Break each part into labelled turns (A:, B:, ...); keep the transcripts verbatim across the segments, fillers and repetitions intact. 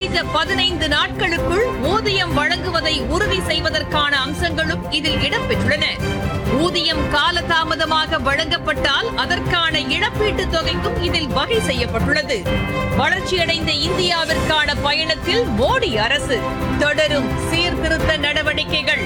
A: அடுத்த பதினைந்து நாட்களுக்குள் ஊதியம் வழங்குவதை உறுதி செய்வதற்கான அம்சங்களும் இதில் இடம்பெற்றுள்ளன. ஊதியம் காலதாமதமாக வழங்கப்பட்டால் அதற்கான இழப்பீட்டுத் தொகைக்கும் இதில் வகை செய்யப்பட்டுள்ளது. வளர்ச்சியடைந்த இந்தியாவிற்கான பயணத்தில் மோடி அரசு தொடரும் சீர்திருத்த நடவடிக்கைகள்.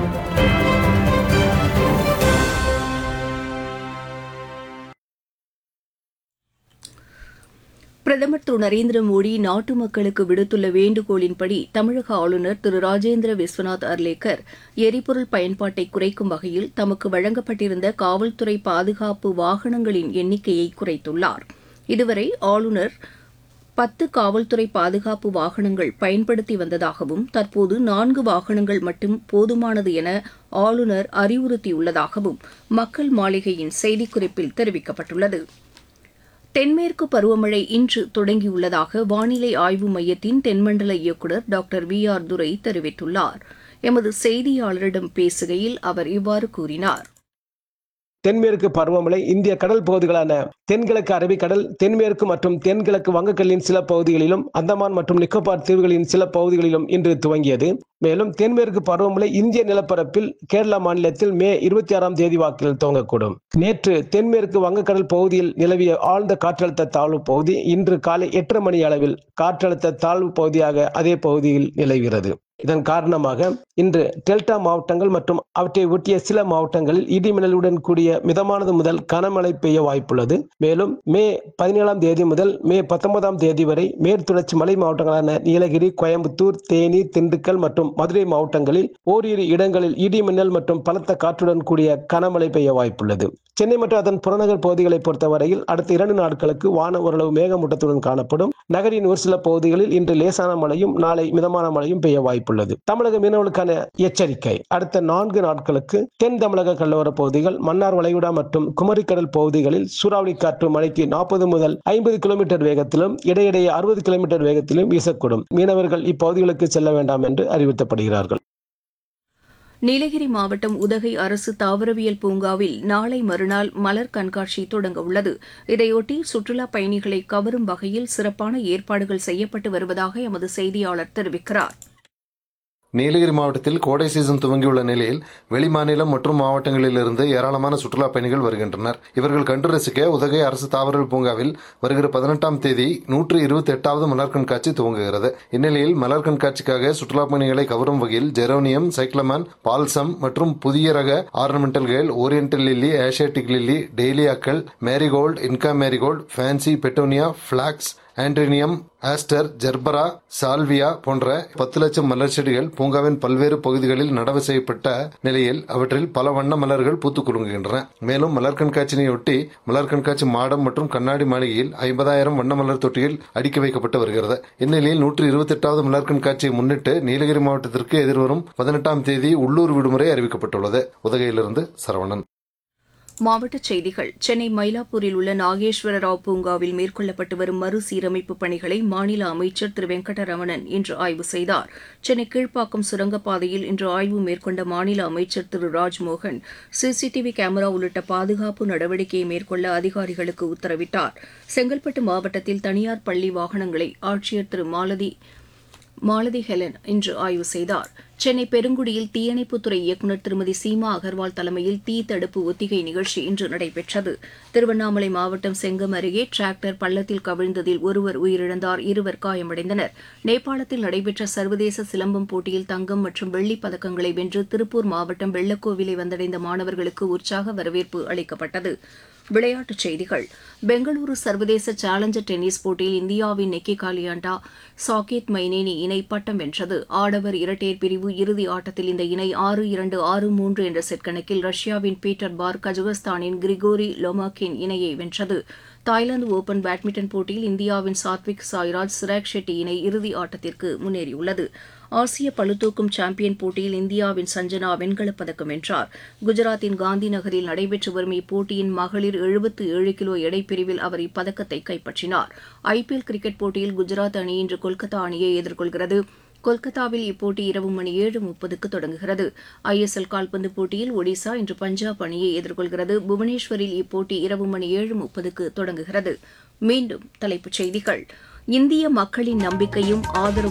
B: பிரதமர் திரு நரேந்திர மோடி நாட்டு மக்களுக்கு விடுத்துள்ள வேண்டுகோளின்படி தமிழக ஆளுநர் திரு ராஜேந்திர விஸ்வநாத் அர்லேக்கர் எரிபொருள் பயன்பாட்டை குறைக்கும் வகையில் தமக்கு வழங்கப்பட்டிருந்த காவல்துறை பாதுகாப்பு வாகனங்களின் எண்ணிக்கையை குறைத்துள்ளார். இதுவரை ஆளுநர் பத்து காவல்துறை பாதுகாப்பு வாகனங்கள் பயன்படுத்தி வந்ததாகவும் தற்போது நான்கு வாகனங்கள் மட்டும் போதுமானது என ஆளுநர் அறிவுறுத்தியுள்ளதாகவும் மக்கள் மாளிகையின் செய்திக்குறிப்பில் தெரிவிக்கப்பட்டுள்ளது. தென்மேற்கு பருவமழை இன்று தொடங்கியுள்ளதாக வானிலை ஆய்வு மையத்தின் தென்மண்டல இயக்குநர் டாக்டர் வி ஆர் துரை தெரிவித்துள்ளார். எமது செய்தியாளரிடம் பேசுகையில் அவர் இவ்வாறு கூறினார்.
C: தென்மேற்கு பருவமழை இந்திய கடல் பகுதிகளான தென்கிழக்கு அரபிக்கடல், தென்மேற்கு மற்றும் தென்கிழக்கு வங்கக்கடலின் சில பகுதிகளிலும், அந்தமான் மற்றும் நிக்கோபார் தீவுகளின் சில பகுதிகளிலும் இன்று துவங்கியது. மேலும் தென்மேற்கு பருவமழை இந்திய நிலப்பரப்பில் கேரளா மாநிலத்தில் மே இருபத்தி ஆறாம் தேதி வாக்கில் துவங்கக்கூடும். நேற்று தென்மேற்கு வங்கக்கடல் பகுதியில் நிலவிய ஆழ்ந்த காற்றழுத்த தாழ்வு பகுதி இன்று காலை எட்டரை மணி அளவில் காற்றழுத்த தாழ்வு பகுதியாக அதே பகுதியில் நிலவுகிறது. இதன் காரணமாக இன்று டெல்டா மாவட்டங்கள் மற்றும் அவற்றை ஒட்டிய சில மாவட்டங்களில் இடிமின்னலுடன் கூடிய மிதமானது முதல் கனமழை பெய்ய வாய்ப்புள்ளது. மேலும் மே பதினேழாம் தேதி முதல் மே பத்தொன்பதாம் தேதி வரை மேற்குத்தொடர்ச்சி மலை மாவட்டங்களான நீலகிரி, கோயம்புத்தூர், தேனி, திண்டுக்கல் மற்றும் மதுரை மாவட்டங்களில் ஓரிரு இடங்களில் இடிமின்னல் மற்றும் பலத்த காற்றுடன் கூடிய கனமழை பெய்ய வாய்ப்புள்ளது. சென்னை மற்றும் அதன் புறநகர் பகுதிகளை பொறுத்தவரையில் அடுத்த இரண்டு நாட்களுக்கு வானம் ஓரளவு மேகமூட்டத்துடன் காணப்படும். நகரின் ஒரு சில பகுதிகளில் இன்று லேசான மழையும் நாளை மிதமான மழையும் பெய்ய வாய்ப்புள்ளது. தமிழக மீனவர்களுக்கான எச்சரிக்கை: அடுத்த நான்கு நாட்களுக்கு தென் தமிழக கடலோர பகுதிகள், மன்னார் வளைகுடா மற்றும் குமரிக்கடல் பகுதிகளில் சூறாவளி காற்று மணிக்கு நாற்பது முதல் ஐம்பது கிலோமீட்டர் வேகத்திலும் இடையிடையே அறுபது கிலோமீட்டர் வேகத்திலும் வீசக்கூடும். மீனவர்கள் இப்பகுதிகளுக்கு செல்ல வேண்டாம் என்று அறிவுறுத்தப்படுகிறார்கள்.
B: நீலகிரி மாவட்டம் உதகை அரசு தாவரவியல் பூங்காவில் நாளை மறுநாள் மலர் கண்காட்சி தொடங்க உள்ளது. இதையொட்டி சுற்றுலாப் பயணிகளை கவரும் வகையில் சிறப்பான ஏற்பாடுகள் செய்யப்பட்டு வருவதாக எமது செய்தியாளர் தெரிவிக்கிறார்.
D: நீலகிரி மாவட்டத்தில் கோடை சீசன் துவங்கியுள்ள நிலையில் வெளிமாநிலம் மற்றும் மாவட்டங்களிலிருந்து ஏராளமான சுற்றுலாப் பயணிகள் வருகின்றனர். இவர்கள் கண்டு ரசிக்க உதகை அரசு தாவரவியல் பூங்காவில் வருகிற பதினெட்டாம் தேதி நூற்று இருபத்தி எட்டாவது மலர் கண்காட்சி துவங்குகிறது. இந்நிலையில் மலர் கண்காட்சிக்காக சுற்றுலாப் பயணிகளை கவரும் வகையில் ஜெரோனியம், சைக்ளமன், பால்சம் மற்றும் புதிய ரக ஆர்னமெண்டல்கள், oriental lily, Asiatic lily, டெய்லியாக்கள், marigold, Inca marigold, fancy, petunia, blocks, ஆண்ட்ரினியம், aster, gerbera, salvia போன்ற பத்து லட்சம் மலர் செடிகள் பூங்காவின் பல்வேறு பகுதிகளில் நடவு செய்யப்பட்ட நிலையில் அவற்றில் பல வண்ண மலர்கள் பூத்துக் குலுங்குகின்றன. மேலும் மலர் கண்காட்சியினையொட்டி மலர் கண்காட்சி மாடம் மற்றும் கண்ணாடி மாளிகையில் ஐம்பதாயிரம் வண்ண மலர் தொட்டியில் அடுக்கி வைக்கப்பட்டு வருகிறது. இந்நிலையில் நூற்று இருபத்தி எட்டாவது மலர் கண்காட்சியை முன்னிட்டு நீலகிரி மாவட்டத்திற்கு எதிர்வரும் பதினெட்டாம் தேதி உள்ளூர் விடுமுறை அறிவிக்கப்பட்டுள்ளது. உதகையிலிருந்து சரவணன்.
B: மாவட்டச் செய்திகள். சென்னை மயிலாப்பூரில் உள்ள நாகேஸ்வர ராவ் பூங்காவில் மேற்கொள்ளப்பட்டு வரும் மறுசீரமைப்பு பணிகளை மாநில அமைச்சர் திரு வெங்கடரமணன் இன்று ஆய்வு செய்தார். சென்னை கீழ்ப்பாக்கம் சுரங்கப்பாதையில் இன்று ஆய்வு மேற்கொண்ட மாநில அமைச்சர் திரு ராஜ்மோகன் சிசிடிவி கேமரா உள்ளிட்ட பாதுகாப்பு நடவடிக்கையை மேற்கொள்ள அதிகாரிகளுக்கு உத்தரவிட்டார். செங்கல்பட்டு மாவட்டத்தில் தனியார் பள்ளி வாகனங்களை ஆட்சியர் திரு மாலதி மாலதி ஹெலன் இன்று ஆய்வு செய்தார். சென்னை பெருங்குடியில் தீயணைப்புத்துறை இயக்குநர் திருமதி சீமா அகர்வால் தலைமையில் தீ தடுப்பு ஒத்திகை நிகழ்ச்சி இன்று நடைபெற்றது. திருவண்ணாமலை மாவட்டம் செங்கம் அருகே டிராக்டர் பள்ளத்தில் கவிழ்ந்ததில் ஒருவர் உயிரிழந்தார், இருவர் காயமடைந்தனர். நேபாளத்தில் நடைபெற்ற சர்வதேச சிலம்பம் போட்டியில் தங்கம் மற்றும் வெள்ளிப் பதக்கங்களை வென்று திருப்பூர் மாவட்டம் வெள்ளக்கோவிலை வந்தடைந்த மாணவர்களுக்கு உற்சாக வரவேற்பு அளிக்கப்பட்டது. விளையாட்டுச் செய்திகள். பெங்களூரு சர்வதேச சேலஞ்சர் டென்னிஸ் போட்டியில் இந்தியாவின் நெக்கி காலியாண்டா சாகேத் மைனேனி இணை பட்டம் வென்றது. ஆடவர் இரட்டையர் பிரிவு இறுதி ஆட்டத்தில் இந்த இணை ஆறு இரண்டு ஆறு மூன்று என்ற செட் கணக்கில் ரஷ்யாவின் பீட்டர் பார் கஜகஸ்தானின் கிரிகோரி லோமாக்கின் இணையை வென்றது. தாய்லாந்து ஓபன் பேட்மிண்டன் போட்டியில் இந்தியாவின் சாத்விக் சாய்ராஜ் சிராக் ஷெட்டி இணை இறுதி ஆட்டத்திற்கு முன்னேறியுள்ளது. ஆசிய பளுதூக்கும் சாம்பியன் போட்டியில் இந்தியாவின் சஞ்சனா வெண்கலப் பதக்கம் வென்றார். குஜராத்தின் காந்தி நகரில் நடைபெற்று வரும் இப்போட்டியின் மகளிர் எழுபத்து ஏழு கிலோ எடைப்பிரிவில் அவர் இப்பதக்கத்தை கைப்பற்றினார். ஐபிஎல் கிரிக்கெட் போட்டியில் குஜராத் அணி இன்று கொல்கத்தா அணியை எதிர்கொள்கிறது. கொல்கத்தாவில் இப்போட்டி இரவு மணி ஏழு முப்பதுக்கு தொடங்குகிறது. ஐஎஸ்எல் கால்பந்து போட்டியில் ஒடிசா இன்று பஞ்சாப் அணியை எதிர்கொள்கிறது. புவனேஸ்வரில் இப்போட்டி இரவு மணி ஏழு முப்பதுக்கு தொடங்குகிறது. மீண்டும் தலைப்புச் செய்திகள். இந்திய மக்களின் நம்பிக்கையும் ஆதரவும்